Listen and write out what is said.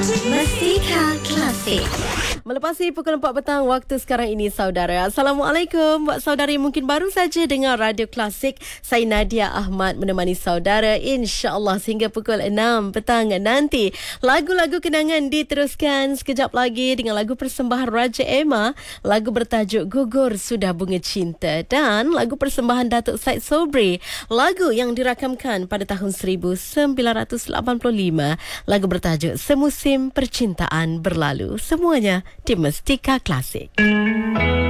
Mustika Klasik. Melepasi pukul 4 petang waktu sekarang ini, saudara. Assalamualaikum. Buat saudara yang mungkin baru saja dengar Radio Klasik, saya Nadia Ahmad menemani saudara insya-Allah sehingga pukul 6 petang nanti. Lagu-lagu kenangan diteruskan sekejap lagi dengan lagu persembahan Raja Emma, lagu bertajuk Gugur Sudah Bunga Cinta, dan lagu persembahan Datuk Syed Sobri, lagu yang dirakamkan pada tahun 1985, lagu bertajuk Semusim Percintaan Berlalu. Semuanya di Mustika Klasik.